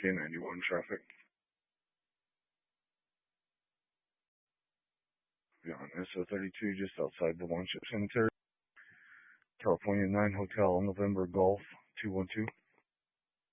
K91 traffic. You're on SO32 just outside the Wanship Cemetery. California 9 Hotel November Golf 212.